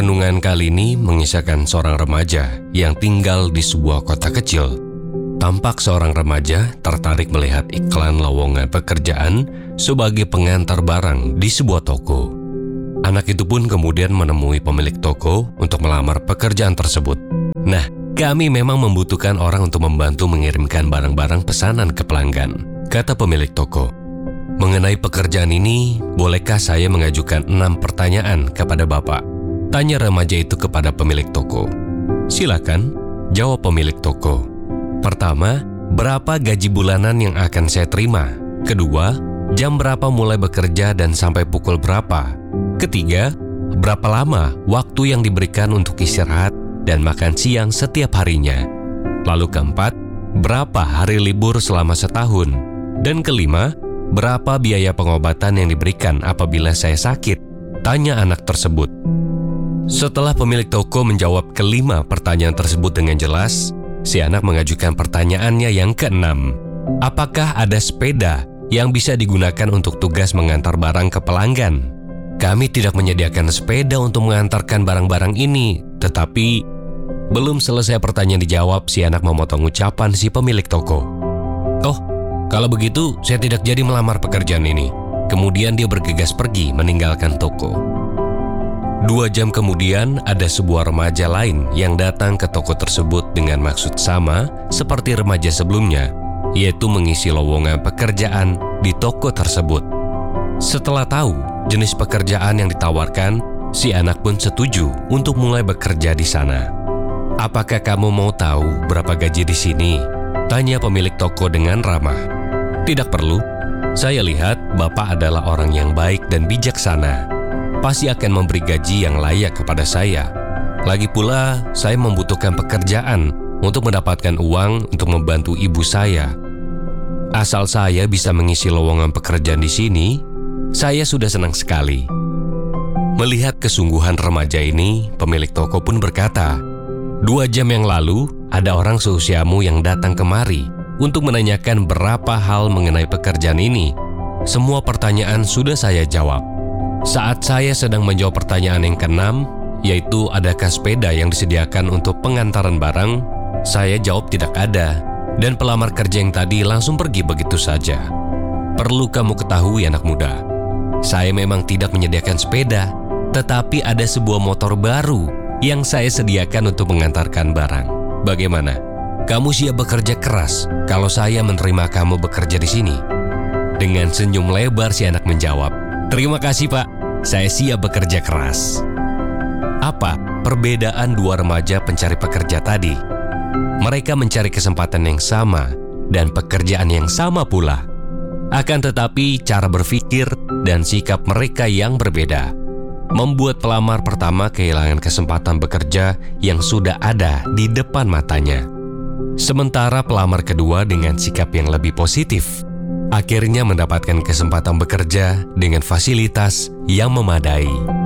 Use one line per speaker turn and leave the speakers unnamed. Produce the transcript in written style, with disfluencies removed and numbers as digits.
renungan kali ini mengisahkan seorang remaja yang tinggal di sebuah kota kecil. Tampak seorang remaja tertarik melihat iklan lowongan pekerjaan sebagai pengantar barang di sebuah toko. Anak itu pun kemudian menemui pemilik toko untuk melamar pekerjaan tersebut. Nah, kami memang membutuhkan orang untuk membantu mengirimkan barang-barang pesanan ke pelanggan, kata pemilik toko. Mengenai pekerjaan ini, bolehkah saya mengajukan 6 pertanyaan kepada Bapak? Tanya remaja itu kepada pemilik toko. Silakan, jawab pemilik toko. Pertama, berapa gaji bulanan yang akan saya terima? Kedua, jam berapa mulai bekerja dan sampai pukul berapa? Ketiga, berapa lama waktu yang diberikan untuk istirahat dan makan siang setiap harinya? Lalu keempat, berapa hari libur selama setahun? Dan kelima, berapa biaya pengobatan yang diberikan apabila saya sakit? Tanya anak tersebut. Setelah pemilik toko menjawab kelima pertanyaan tersebut dengan jelas, si anak mengajukan pertanyaannya yang keenam. Apakah ada sepeda yang bisa digunakan untuk tugas mengantar barang ke pelanggan? Kami tidak menyediakan sepeda untuk mengantarkan barang-barang ini, tetapi belum selesai pertanyaan dijawab, si anak memotong ucapan si pemilik toko. Oh, kalau begitu saya tidak jadi melamar pekerjaan ini. Kemudian dia bergegas pergi meninggalkan toko. 2 jam kemudian ada sebuah remaja lain yang datang ke toko tersebut dengan maksud sama seperti remaja sebelumnya, yaitu mengisi lowongan pekerjaan di toko tersebut. Setelah tahu jenis pekerjaan yang ditawarkan, si anak pun setuju untuk mulai bekerja di sana. Apakah kamu mau tahu berapa gaji di sini? Tanya pemilik toko dengan ramah. Tidak perlu. Saya lihat Bapak adalah orang yang baik dan bijaksana. Pasti akan memberi gaji yang layak kepada saya. Lagi pula, saya membutuhkan pekerjaan untuk mendapatkan uang untuk membantu ibu saya. Asal saya bisa mengisi lowongan pekerjaan di sini, saya sudah senang sekali. Melihat kesungguhan remaja ini, pemilik toko pun berkata, 2 jam yang lalu, ada orang seusiamu yang datang kemari untuk menanyakan berapa hal mengenai pekerjaan ini. Semua pertanyaan sudah saya jawab. Saat saya sedang menjawab pertanyaan yang keenam, yaitu adakah sepeda yang disediakan untuk pengantaran barang, saya jawab tidak ada, dan pelamar kerja yang tadi langsung pergi begitu saja. Perlu kamu ketahui anak muda, saya memang tidak menyediakan sepeda, tetapi ada sebuah motor baru yang saya sediakan untuk mengantarkan barang. Bagaimana? Kamu siap bekerja keras kalau saya menerima kamu bekerja di sini? Dengan senyum lebar si anak menjawab, terima kasih Pak, saya siap bekerja keras. Apa perbedaan 2 remaja pencari pekerja tadi? Mereka mencari kesempatan yang sama dan pekerjaan yang sama pula. Akan tetapi cara berpikir dan sikap mereka yang berbeda membuat pelamar pertama kehilangan kesempatan bekerja yang sudah ada di depan matanya. Sementara pelamar kedua dengan sikap yang lebih positif akhirnya mendapatkan kesempatan bekerja dengan fasilitas yang memadai.